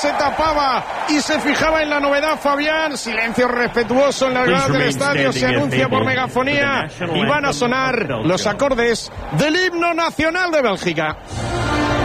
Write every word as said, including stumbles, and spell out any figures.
se tapaba y se fijaba en la novedad, Fabián. Silencio respetuoso en la grada del estadio. Se anuncia por megafonía y van a sonar los acordes del himno nacional de Bélgica.